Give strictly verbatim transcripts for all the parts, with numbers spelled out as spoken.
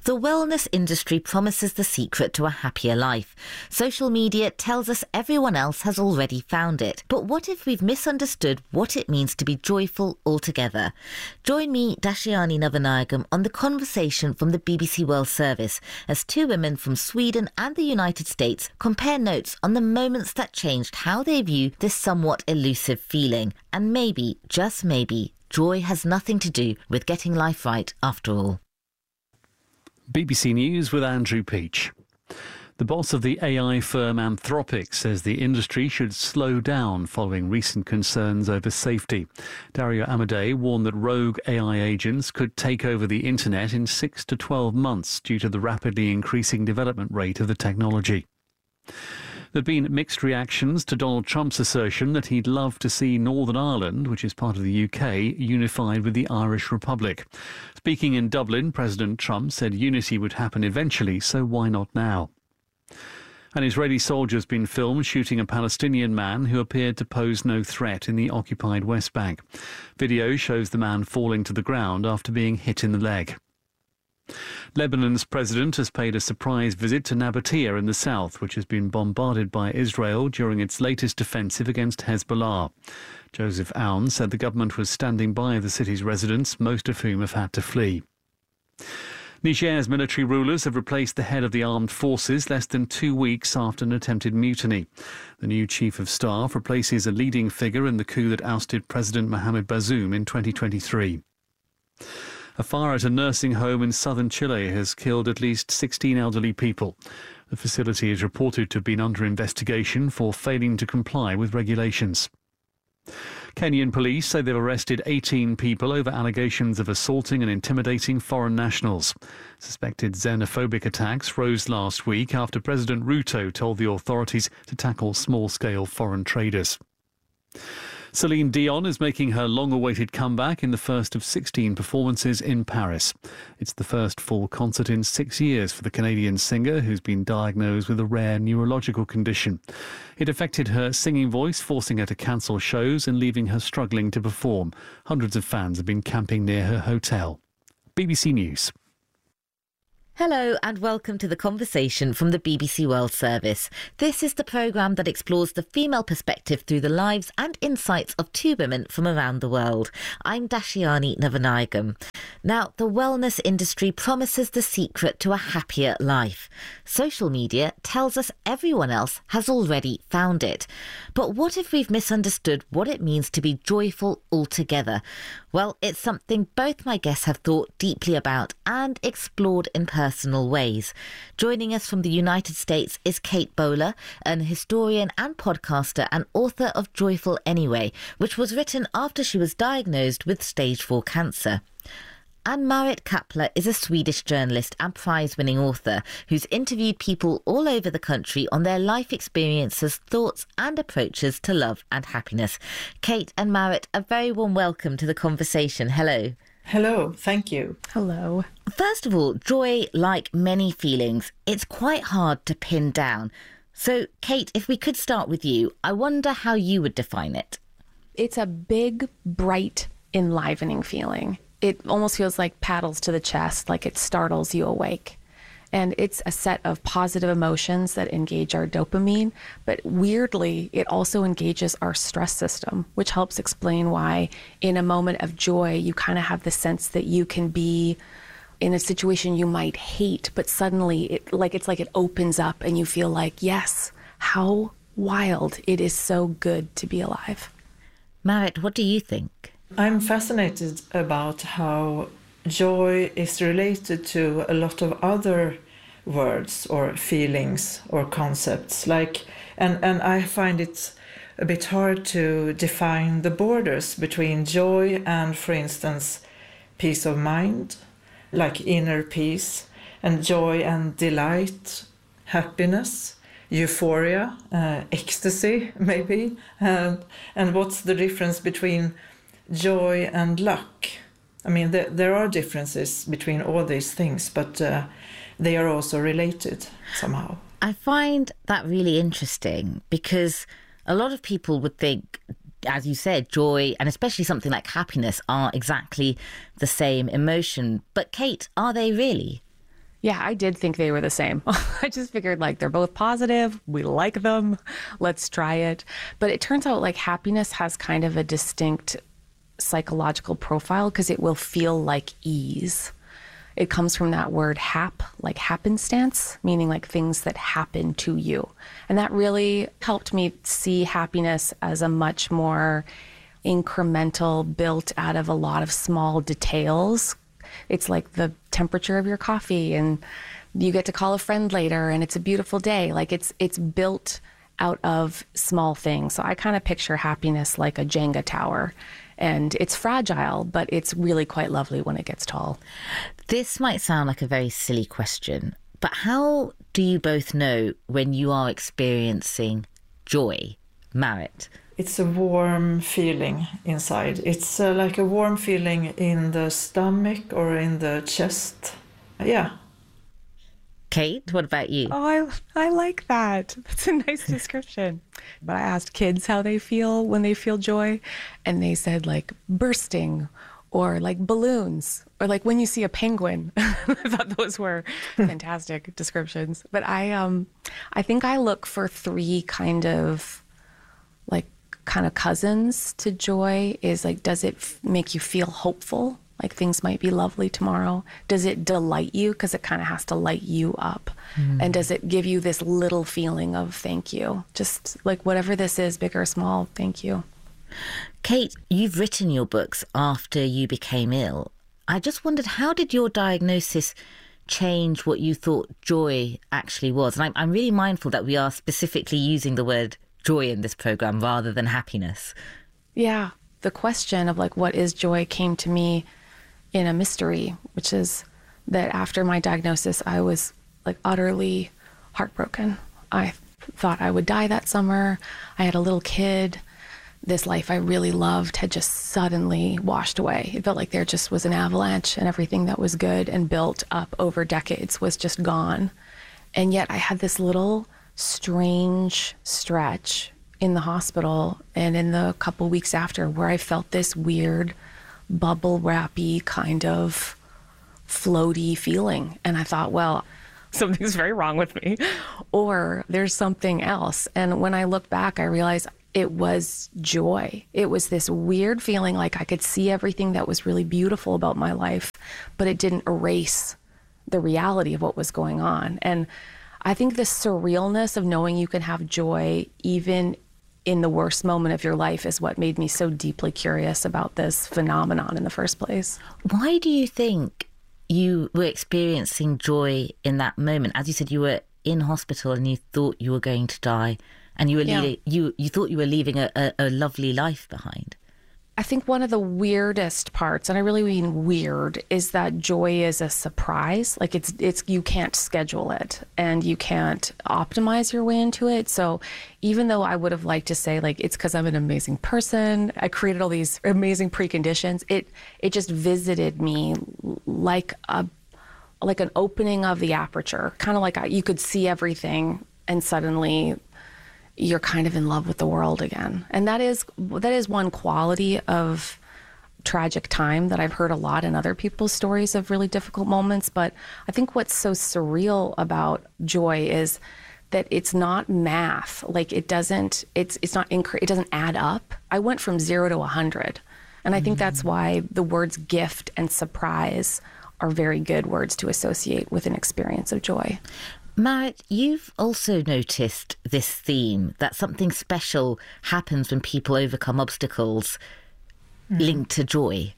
The wellness industry promises the secret to a happier life. Social media tells us everyone else has already found it. But what if we've misunderstood what it means to be joyful altogether? Join me, Dashiani Navanayagam, on the conversation from the B B C World Service as two women from Sweden and the United States compare notes on the moments that changed how they view this somewhat elusive feeling. And maybe, just maybe, joy has nothing to do with getting life right after all. B B C News with Andrew Peach. The boss of the A I firm Anthropic says the industry should slow down following recent concerns over safety. Dario Amodei warned that rogue A I agents could take over the internet in six to twelve months due to the rapidly increasing development rate of the technology. There have been mixed reactions to Donald Trump's assertion that he'd love to see Northern Ireland, which is part of the U K, unified with the Irish Republic. Speaking in Dublin, President Trump said unity would happen eventually, so why not now? An Israeli soldier has been filmed shooting a Palestinian man who appeared to pose no threat in the occupied West Bank. Video shows the man falling to the ground after being hit in the leg. Lebanon's president has paid a surprise visit to Nabatea in the south, which has been bombarded by Israel during its latest offensive against Hezbollah. Joseph Aoun said the government was standing by the city's residents, most of whom have had to flee. Niger's military rulers have replaced the head of the armed forces less than two weeks after an attempted mutiny. The new chief of staff replaces a leading figure in the coup that ousted President Mohamed Bazoum in twenty twenty-three. A fire at a nursing home in southern Chile has killed at least sixteen elderly people. The facility is reported to have been under investigation for failing to comply with regulations. Kenyan police say they've arrested eighteen people over allegations of assaulting and intimidating foreign nationals. Suspected xenophobic attacks rose last week after President Ruto told the authorities to tackle small-scale foreign traders. Celine Dion is making her long-awaited comeback in the first of sixteen performances in Paris. It's the first full concert in six years for the Canadian singer, who's been diagnosed with a rare neurological condition. It affected her singing voice, forcing her to cancel shows and leaving her struggling to perform. Hundreds of fans have been camping near her hotel. B B C News. Hello and welcome to the conversation from the B B C World Service. This is the programme that explores the female perspective through the lives and insights of two women from around the world. I'm Dashiani Navanayagam. Now, the wellness industry promises the secret to a happier life. Social media tells us everyone else has already found it. But what if we've misunderstood what it means to be joyful altogether? Well, it's something both my guests have thought deeply about and explored in personal ways. Joining us from the United States is Kate Bowler, an historian and podcaster and author of Joyful Anyway, which was written after she was diagnosed with stage four cancer. And Marit Kapler is a Swedish journalist and prize-winning author who's interviewed people all over the country on their life experiences, thoughts and approaches to love and happiness. Kate and Marit, a very warm welcome to the conversation. Hello. Hello, thank you. Hello. First of all, joy, like many feelings, it's quite hard to pin down. So, Kate, if we could start with you, I wonder how you would define it. It's a big, bright, enlivening feeling. It almost feels like paddles to the chest, like it startles you awake. And it's a set of positive emotions that engage our dopamine, but weirdly, it also engages our stress system, which helps explain why in a moment of joy, you kind of have the sense that you can be in a situation you might hate, but suddenly it like it's like it opens up and you feel like, yes, how wild. It is so good to be alive. Marit, what do you think? I'm fascinated about how joy is related to a lot of other words or feelings or concepts. Like, and, and I find it a bit hard to define the borders between joy and, for instance, peace of mind, like inner peace, and joy and delight, happiness, euphoria, uh, ecstasy, maybe. And, and what's the difference between joy and luck? I mean, there, there are differences between all these things, but uh, they are also related somehow. I find that really interesting because a lot of people would think, as you said, joy and especially something like happiness are exactly the same emotion. But Kate, are they really? Yeah, I did think they were the same. I just figured like they're both positive. We like them. Let's try it. But it turns out like happiness has kind of a distinct psychological profile because it will feel like ease. It comes from that word hap, like happenstance, meaning like things that happen to you. And that really helped me see happiness as a much more incremental, built out of a lot of small details. It's like the temperature of your coffee, and you get to call a friend later, and it's a beautiful day. Like it's it's built out of small things. So I kind of picture happiness like a Jenga tower. And it's fragile, but it's really quite lovely when it gets tall. This might sound like a very silly question, but how do you both know when you are experiencing joy, Marit? It's a warm feeling inside. It's uh, like a warm feeling in the stomach or in the chest. Yeah. Kate, what about you? Oh, I, I like that. That's a nice description. But I asked kids how they feel when they feel joy, and they said like bursting or like balloons or like when you see a penguin. I thought those were fantastic descriptions. But I um I think I look for three kind of like kind of cousins to joy. Is like, does it f- make you feel hopeful? Like things might be lovely tomorrow? Does it delight you? Because it kind of has to light you up. Mm. And does it give you this little feeling of thank you? Just like whatever this is, big or small, thank you. Kate, you've written your books after you became ill. I just wondered, how did your diagnosis change what you thought joy actually was? And I'm, I'm really mindful that we are specifically using the word joy in this program rather than happiness. Yeah, the question of like, what is joy came to me in a mystery, which is that after my diagnosis, I was like utterly heartbroken. I thought I would die that summer. I had a little kid. This life I really loved had just suddenly washed away. It felt like there just was an avalanche, and everything that was good and built up over decades was just gone. And yet I had this little strange stretch in the hospital and in the couple weeks after where I felt this weird bubble wrappy kind of floaty feeling. And I thought, well, something's very wrong with me, or there's something else. And when I look back, I realized it was joy. It was this weird feeling like I could see everything that was really beautiful about my life, but it didn't erase the reality of what was going on. And I think the surrealness of knowing you can have joy even in the worst moment of your life is what made me so deeply curious about this phenomenon in the first place. Why do you think you were experiencing joy in that moment? As you said, you were in hospital and you thought you were going to die, and you were yeah. leaving, you you thought you were leaving a, a, a lovely life behind. I think one of the weirdest parts, and I really mean weird, is that joy is a surprise. Like it's, it's, you can't schedule it and you can't optimize your way into it. So even though I would have liked to say like, it's because I'm an amazing person, I created all these amazing preconditions, it, it just visited me like a, like an opening of the aperture, kind of like I, you could see everything and suddenly you're kind of in love with the world again. And that is that is one quality of tragic time that I've heard a lot in other people's stories of really difficult moments. But I think what's so surreal about joy is that it's not math. Like it doesn't, it's it's not, inc- it doesn't add up. I went from zero to a hundred. And I think mm-hmm. that's why the words gift and surprise are very good words to associate with an experience of joy. Marit, you've also noticed this theme, that something special happens when people overcome obstacles mm. linked to joy.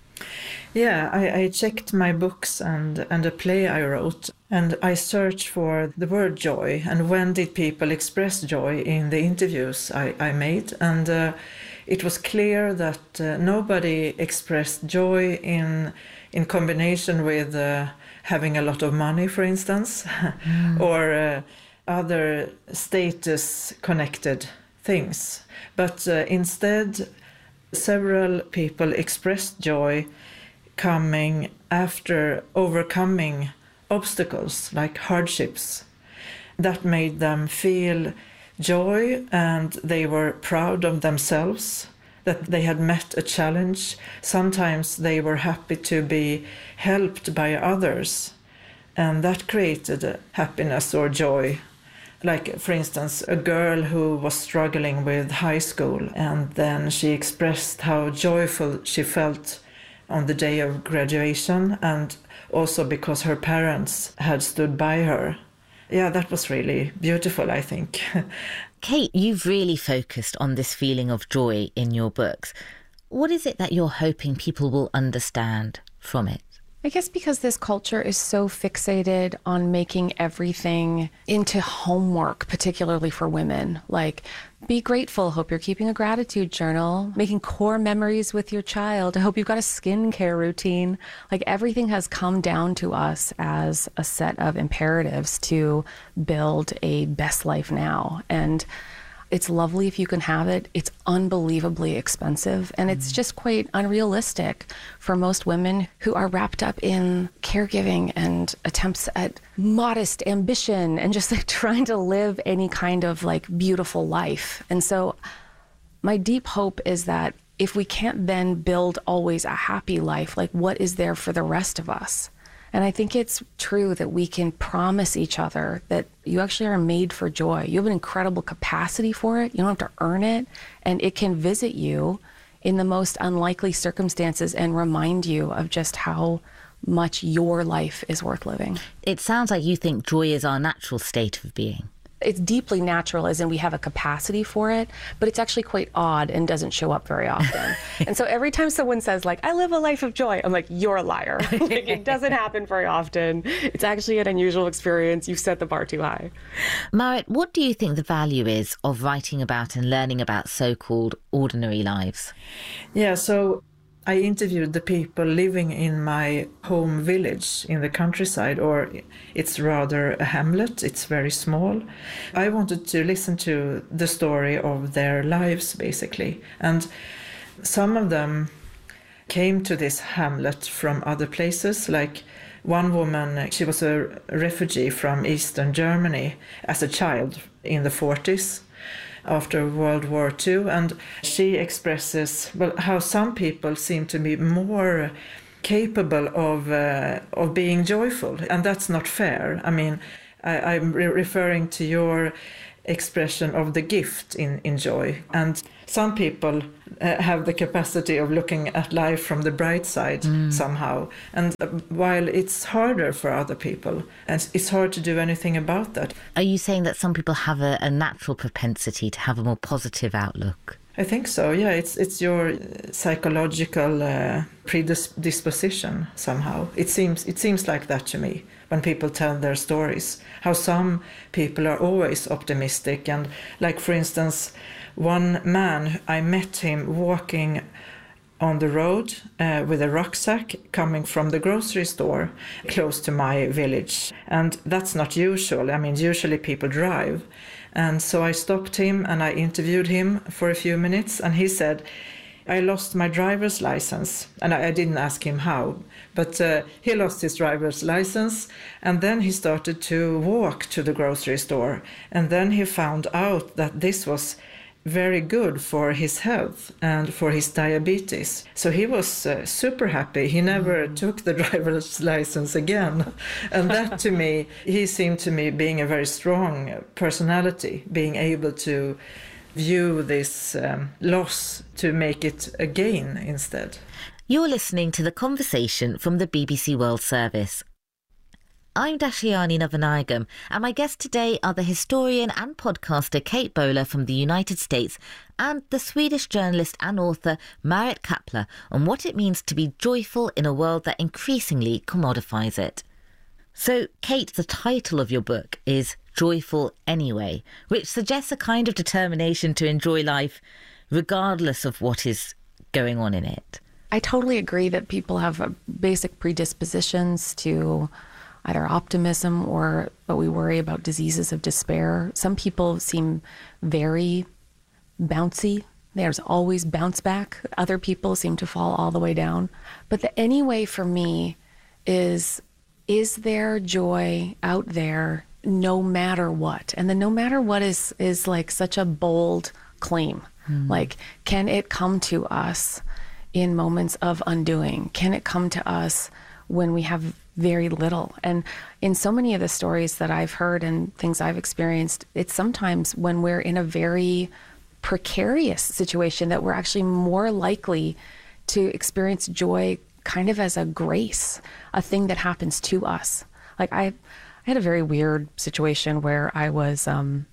Yeah, I, I checked my books and, and a play I wrote, and I searched for the word joy and when did people express joy in the interviews I, I made. And uh, it was clear that uh, nobody expressed joy in, in combination with uh, having a lot of money, for instance, mm. or uh, other status-connected things. But uh, instead, several people expressed joy coming after overcoming obstacles, like hardships. That made them feel joy, and they were proud of themselves, that they had met a challenge. Sometimes they were happy to be helped by others. And that created happiness or joy. Like, for instance, a girl who was struggling with high school, and then she expressed how joyful she felt on the day of graduation, and also because her parents had stood by her. Yeah, that was really beautiful, I think. Kate, you've really focused on this feeling of joy in your books. What is it that you're hoping people will understand from it? I guess because this culture is so fixated on making everything into homework, particularly for women. Like, be grateful, hope you're keeping a gratitude journal, making core memories with your child, I hope you've got a skincare routine. Like, everything has come down to us as a set of imperatives to build a best life now. And it's lovely if you can have it. It's unbelievably expensive. And it's just quite unrealistic for most women who are wrapped up in caregiving and attempts at modest ambition and just like trying to live any kind of like beautiful life. And so my deep hope is that if we can't then build always a happy life, like what is there for the rest of us? And I think it's true that we can promise each other that you actually are made for joy. You have an incredible capacity for it. You don't have to earn it. And it can visit you in the most unlikely circumstances and remind you of just how much your life is worth living. It sounds like you think joy is our natural state of being. It's deeply natural, as in we have a capacity for it, but it's actually quite odd and doesn't show up very often. And so every time someone says, like, I live a life of joy, I'm like, you're a liar. Like, it doesn't happen very often. It's actually an unusual experience. You've set the bar too high. Marit, what do you think the value is of writing about and learning about so-called ordinary lives? Yeah, so I interviewed the people living in my home village in the countryside, or it's rather a hamlet, it's very small. I wanted to listen to the story of their lives, basically. And some of them came to this hamlet from other places, like one woman, she was a refugee from Eastern Germany as a child in the forties. After World War Two, and she expresses well how some people seem to be more capable of uh, of being joyful, and that's not fair. I mean, I, I'm re- referring to your expression of the gift in, in joy, and some people uh, have the capacity of looking at life from the bright side mm. somehow, and uh, while it's harder for other people, and it's hard to do anything about that. Are you saying that some people have a, a natural propensity to have a more positive outlook? I think so, yeah. It's it's your psychological uh, predisposition somehow. It seems it seems like that to me when people tell their stories. How some people are always optimistic, and like for instance, one man, I met him walking on the road uh, with a rucksack coming from the grocery store close to my village, and that's not usual. I mean, usually people drive. And so I stopped him and I interviewed him for a few minutes, and he said, I lost my driver's license. And I, I didn't ask him how, but uh, he lost his driver's license, and then he started to walk to the grocery store, and then he found out that this was very good for his health and for his diabetes. So he was uh, super happy. He never mm. took the driver's license again. And that to me, he seemed to me being a very strong personality, being able to view this um, loss to make it a gain instead. You're listening to The Conversation from the B B C World Service. I'm Dashiani Navanagam, and my guests today are the historian and podcaster Kate Bowler from the United States and the Swedish journalist and author Marit Kappler on what it means to be joyful in a world that increasingly commodifies it. So, Kate, the title of your book is Joyful Anyway, which suggests a kind of determination to enjoy life regardless of what is going on in it. I totally agree that people have basic predispositions to either optimism or what we worry about diseases of despair. Some people seem very bouncy. There's always bounce back. Other people seem to fall all the way down. But the anyway for me is, is there joy out there no matter what? And the no matter what is, is like such a bold claim. Mm. Like, can it come to us in moments of undoing? Can it come to us when we have very little. And in so many of the stories that I've heard and things I've experienced, it's sometimes when we're in a very precarious situation that we're actually more likely to experience joy kind of as a grace, a thing that happens to us. Like I, I had a very weird situation where I was um,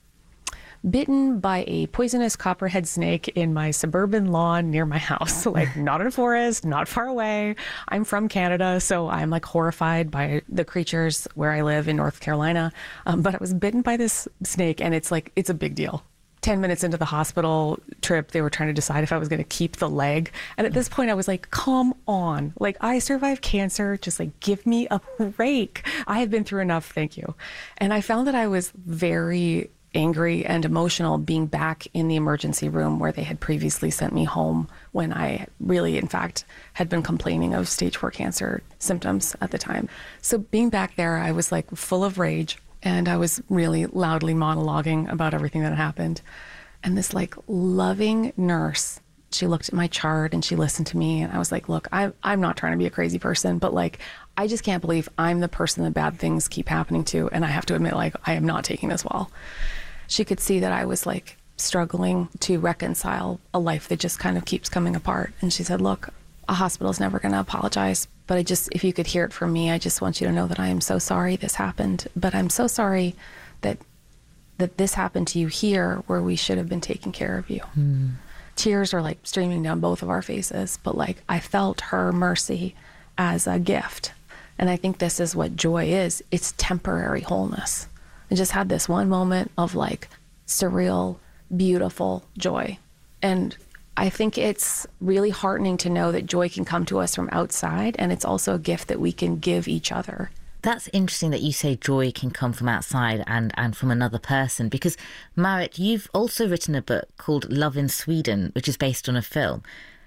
bitten by a poisonous copperhead snake in my suburban lawn near my house, like not in a forest, not far away. I'm from Canada, so I'm like horrified by the creatures where I live in North Carolina. Um, but I was bitten by this snake, and it's like, it's a big deal. ten minutes into the hospital trip, they were trying to decide if I was going to keep the leg. And at this point I was like, come on, like I survived cancer. Just like, give me a break. I have been through enough. Thank you. And I found that I was very angry and emotional being back in the emergency room where they had previously sent me home when I really, in fact, had been complaining of stage four cancer symptoms at the time. So being back there, I was like full of rage. And I was really loudly monologuing about everything that had happened. And this like loving nurse, she looked at my chart and she listened to me. And I was like, look, I, I'm not trying to be a crazy person, but like, I just can't believe I'm the person that bad things keep happening to. And I have to admit, like, I am not taking this well. She could see that I was like struggling to reconcile a life that just kind of keeps coming apart. And she said, look, a hospital's never going to apologize. But I just, if you could hear it from me, I just want you to know that I am so sorry this happened. But I'm so sorry that that this happened to you here where we should have been taking care of you. Mm. Tears are like streaming down both of our faces. But like, I felt her mercy as a gift. And I think this is what joy is. It's temporary wholeness. I just had this one moment of like surreal, beautiful joy. And I think it's really heartening to know that joy can come to us from outside, and it's also a gift that we can give each other. That's interesting that you say joy can come from outside and, and from another person, because Marit, you've also written a book called Love in Sweden, which is based on a film.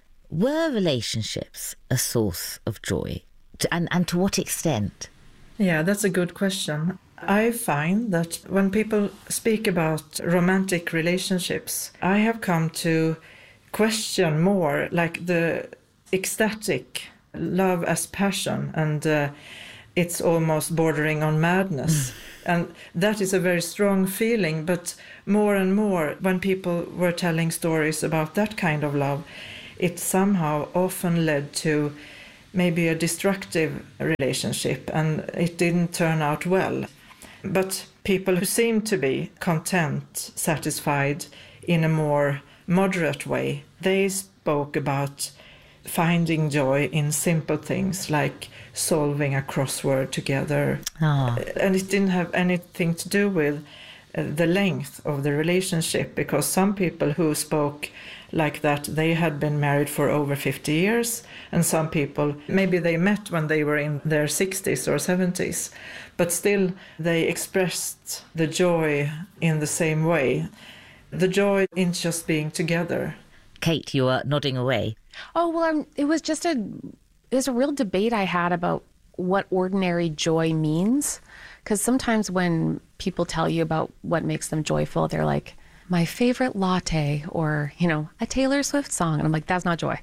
Were relationships a source of joy, and, and to what extent? Yeah, that's a good question. I find that when people speak about romantic relationships, I have come to question more like the ecstatic love as passion, and uh, it's almost bordering on madness. And that is a very strong feeling, but more and more when people were telling stories about that kind of love, it somehow often led to maybe a destructive relationship, and it didn't turn out well. But people who seem to be content, satisfied in a more moderate way, they spoke about finding joy in simple things like solving a crossword together. Oh. And it didn't have anything to do with the length of the relationship, because some people who spoke like that, they had been married for over fifty years, and some people, maybe they met when they were in their sixties or seventies, but still they expressed the joy in the same way. The joy in just being together. Kate, you are nodding away. Oh, well, um, it was just a, it was a real debate I had about what ordinary joy means. Because sometimes when people tell you about what makes them joyful, they're like, my favorite latte, or, you know, a Taylor Swift song. And I'm like, that's not joy.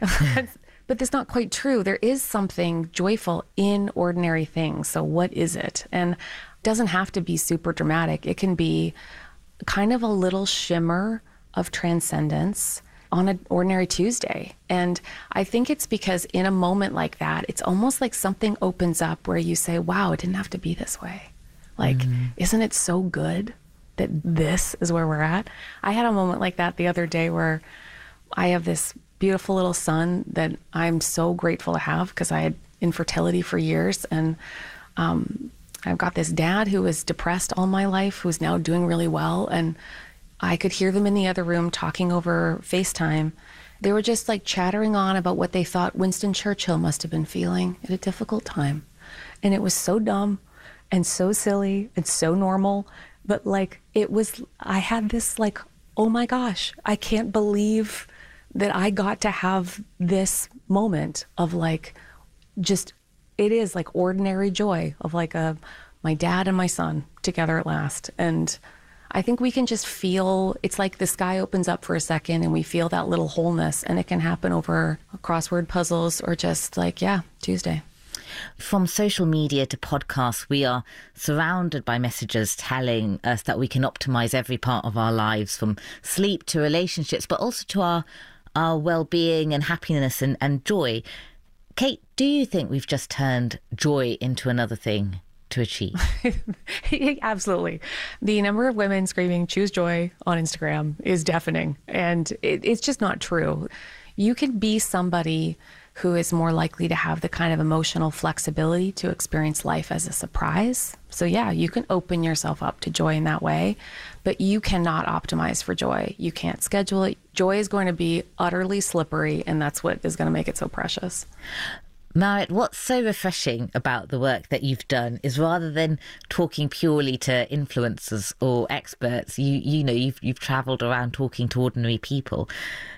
But that's not quite true. There is something joyful in ordinary things. So what is it? And it doesn't have to be super dramatic. It can be kind of a little shimmer of transcendence on an ordinary Tuesday. And I think it's because in a moment like that, it's almost like something opens up where you say, wow, it didn't have to be this way. Like, mm-hmm. Isn't it so good that this is where we're at? I had a moment like that the other day where I have this beautiful little son that I'm so grateful to have, because I had infertility for years. And um, I've got this dad who was depressed all my life, who's now doing really well. And I could hear them in the other room talking over FaceTime. They were just like chattering on about what they thought Winston Churchill must have been feeling at a difficult time. And it was so dumb and so silly and so normal. But like, it was, I had this like, oh my gosh, I can't believe that I got to have this moment of like, just, it is like ordinary joy of like a, my dad and my son together at last. And I think we can just feel, it's like the sky opens up for a second and we feel that little wholeness, and it can happen over crossword puzzles or just like, yeah, Tuesday. From social media to podcasts, we are surrounded by messages telling us that we can optimize every part of our lives, from sleep to relationships, but also to our our well-being and happiness and, and joy. Kate, do you think we've just turned joy into another thing to achieve? Absolutely. The number of women screaming choose joy on Instagram is deafening, and it, it's just not true. You can be somebody who is more likely to have the kind of emotional flexibility to experience life as a surprise. So yeah, you can open yourself up to joy in that way, but you cannot optimize for joy. You can't schedule it. Joy is going to be utterly slippery, and that's what is going to make it so precious. Marit, what's so refreshing about the work that you've done is rather than talking purely to influencers or experts, you you know, you've you've travelled around talking to ordinary people.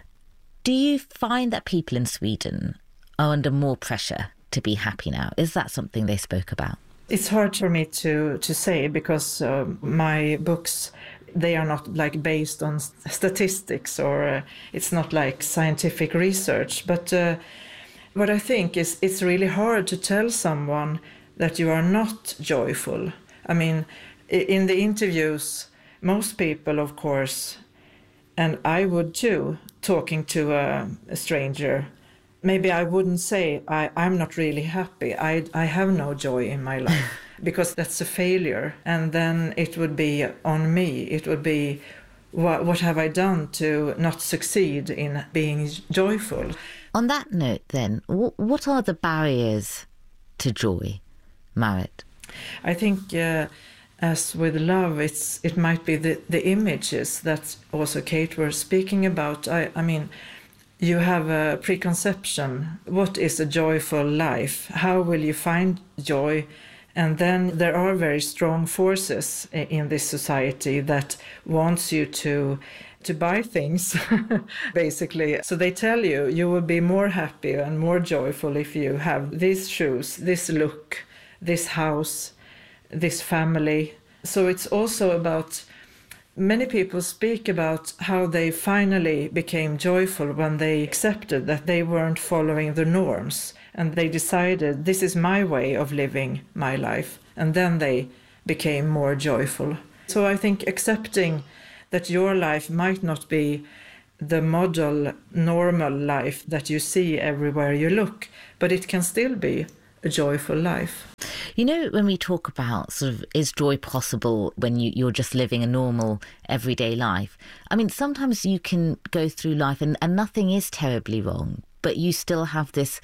Do you find that people in Sweden are under more pressure to be happy now? Is that something they spoke about? It's hard for me to, to say because uh, my books, they are not like based on statistics or uh, it's not like scientific research. But uh, what I think is it's really hard to tell someone that you are not joyful. I mean, in the interviews, most people, of course, and I would too, talking to a, a stranger, maybe I wouldn't say I, I'm not really happy. I, I have no joy in my life because that's a failure. And then it would be on me. It would be, what, what have I done to not succeed in being joyful? On that note then, w- what are the barriers to joy, Marit? I think uh, as with love, it's it might be the, the images that also Kate was speaking about. I, I mean, you have a preconception. What is a joyful life? How will you find joy? And then there are very strong forces in this society that wants you to to buy things, basically. So they tell you you will be more happy and more joyful if you have these shoes, this look, this house, this family. So it's also about, many people speak about how they finally became joyful when they accepted that they weren't following the norms and they decided this is my way of living my life, and then they became more joyful. So I think accepting that your life might not be the model normal life that you see everywhere you look, but it can still be a joyful life. You know, when we talk about sort of, is joy possible when you, you're just living a normal everyday life? I mean, sometimes you can go through life and, and nothing is terribly wrong, but you still have this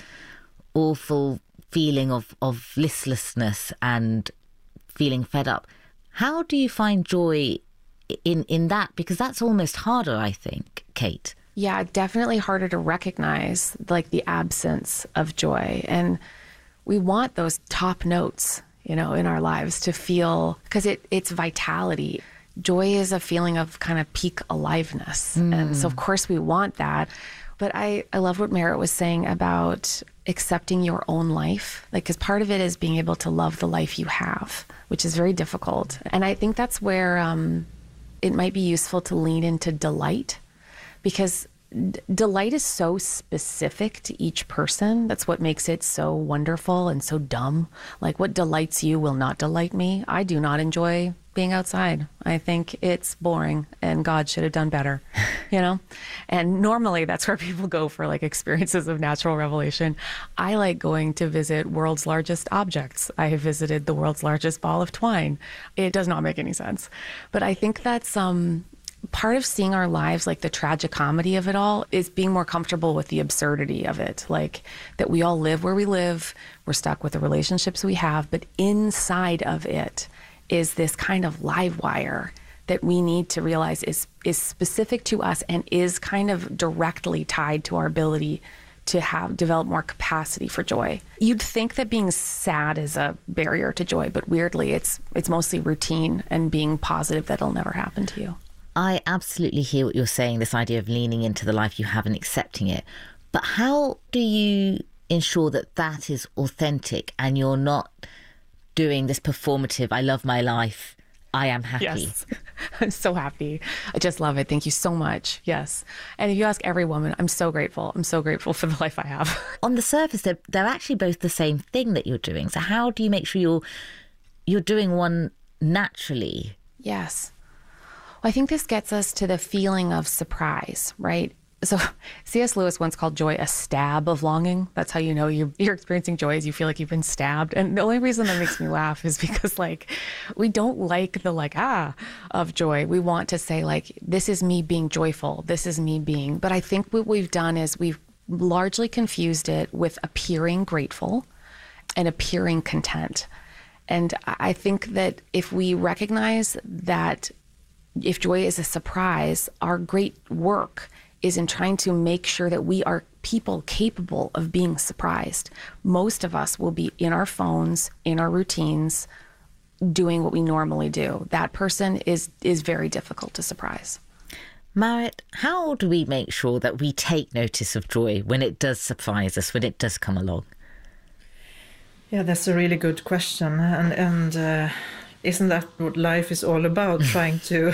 awful feeling of, of listlessness and feeling fed up. How do you find joy in, in that? Because that's almost harder, I think, Kate. Yeah, definitely harder to recognize, like the absence of joy. And we want those top notes, you know, in our lives to feel, because it, it's vitality. Joy is a feeling of kind of peak aliveness. Mm. And so, of course, we want that. But I, I love what Marit was saying about accepting your own life. Like, because part of it is being able to love the life you have, which is very difficult. And I think that's where um, it might be useful to lean into delight, because d- delight is so specific to each person. That's what makes it so wonderful and so dumb. Like, what delights you will not delight me. I do not enjoy being outside. I think it's boring and God should have done better, you know? And normally that's where people go for like experiences of natural revelation. I like going to visit world's largest objects. I have visited the world's largest ball of twine. It does not make any sense. But I think that's um, part of seeing our lives, like the tragicomedy of it all, is being more comfortable with the absurdity of it. Like that we all live where we live, we're stuck with the relationships we have, but inside of it is this kind of live wire that we need to realize is is specific to us and is kind of directly tied to our ability to have develop more capacity for joy. You'd think that being sad is a barrier to joy, but weirdly it's it's mostly routine and being positive that it'll never happen to you. I absolutely hear what you're saying, this idea of leaning into the life you have and accepting it. But how do you ensure that that is authentic and you're not doing this performative, I love my life, I am happy? Yes. I'm so happy. I just love it. Thank you so much. Yes. And if you ask every woman, I'm so grateful. I'm so grateful for the life I have. On the surface, they're, they're actually both the same thing that you're doing. So how do you make sure you're you're doing one naturally? Yes. Well, I think this gets us to the feeling of surprise, right? So C S Lewis once called joy a stab of longing. That's how you know you're, you're experiencing joy, is you feel like you've been stabbed. And the only reason that makes me laugh is because, like, we don't like the, like, ah, of joy. We want to say, like, this is me being joyful. This is me being. But I think what we've done is we've largely confused it with appearing grateful and appearing content. And I think that if we recognize that if joy is a surprise, our great work is in trying to make sure that we are people capable of being surprised. Most of us will be in our phones, in our routines, doing what we normally do. That person is is very difficult to surprise. Marit, how do we make sure that we take notice of joy when it does surprise us, when it does come along? Yeah, that's a really good question. And and uh, isn't that what life is all about? Trying to,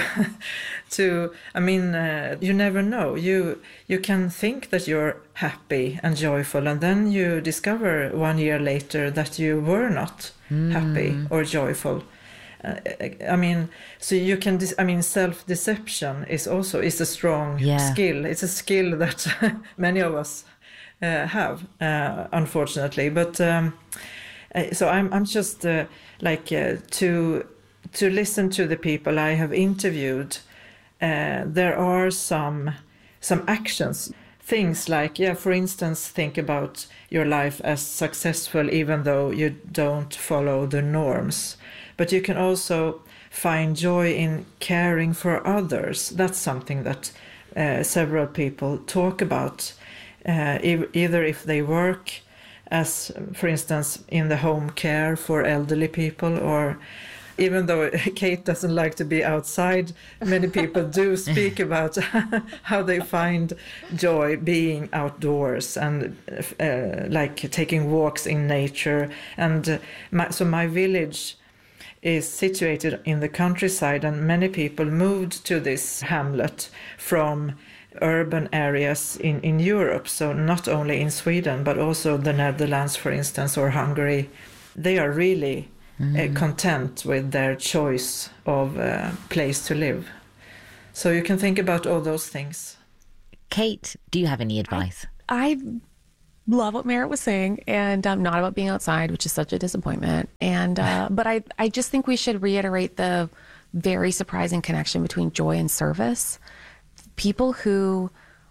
to I mean, uh, you never know. You you can think that you're happy and joyful, and then you discover one year later that you were not mm. happy or joyful. Uh, I mean, so you can. Dis- I mean, self-deception is also is a strong yeah. skill. It's a skill that many of us uh, have, uh, unfortunately. But um, uh, so I'm. I'm just. Uh, Like uh, to to listen to the people I have interviewed, uh, there are some some actions, things like, yeah, for instance, think about your life as successful even though you don't follow the norms. But you can also find joy in caring for others. That's something that uh, several people talk about, uh, e- either if they work as, for instance, in the home care for elderly people, or even though Kate doesn't like to be outside, many people do speak about how they find joy being outdoors and uh, like taking walks in nature. And uh, my, so my village is situated in the countryside, and many people moved to this hamlet from urban areas in, in Europe, so not only in Sweden, but also the Netherlands, for instance, or Hungary. They are really mm. uh, content with their choice of uh, place to live. So you can think about all those things. Kate, do you have any advice? I, I love what Marit was saying, and um, not about being outside, which is such a disappointment. And uh, but I, I just think we should reiterate the very surprising connection between joy and service. People who,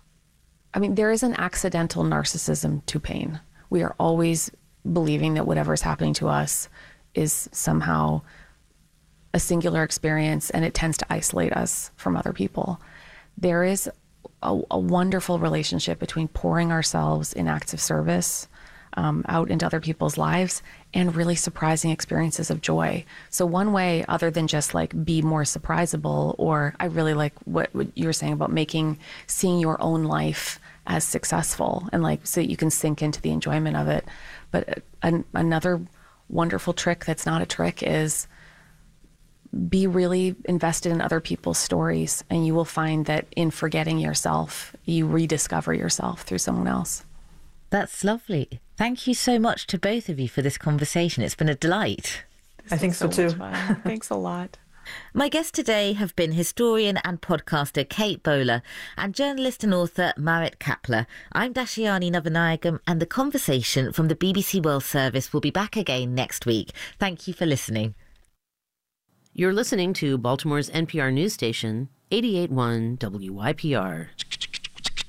I mean, there is an accidental narcissism to pain. We are always believing that whatever is happening to us is somehow a singular experience, and it tends to isolate us from other people. There is a, a wonderful relationship between pouring ourselves in acts of service um, out into other people's lives and really surprising experiences of joy. So one way, other than just like be more surprisable, or I really like what, what you were saying about making, seeing your own life as successful, and like so that you can sink into the enjoyment of it. But an, another wonderful trick that's not a trick is be really invested in other people's stories, and you will find that in forgetting yourself, you rediscover yourself through someone else. That's lovely. Thank you so much to both of you for this conversation. It's been a delight. I think so, so too. Thanks a lot. My guests today have been historian and podcaster Kate Bowler and journalist and author Marit Kapler. I'm Dashiani Navanayagam, and the conversation from the B B C World Service will be back again next week. Thank you for listening. You're listening to Baltimore's N P R news station, eighty-eight point one W Y P R.